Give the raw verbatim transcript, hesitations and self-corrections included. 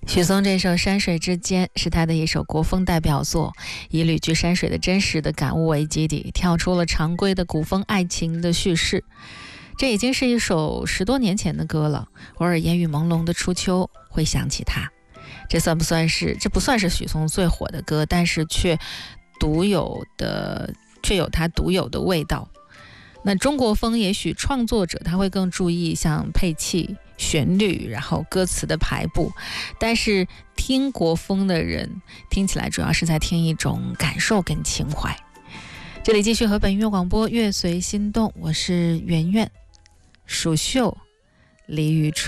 许嵩这首《山水之间》是他的一首国风代表作，以旅居山水的真实的感悟为基底，跳出了常规的古风爱情的叙事。这已经是一首十多年前的歌了，偶尔烟雨朦胧的初秋会想起它。这算不算是这不算是许嵩最火的歌，但是却独有的却有它独有的味道。那中国风也许创作者他会更注意像配器、旋律，然后歌词的排布，但是听国风的人听起来主要是在听一种感受跟情怀。这里继续和本音乐广播乐随心动，我是圆圆。蜀绣，李宇春。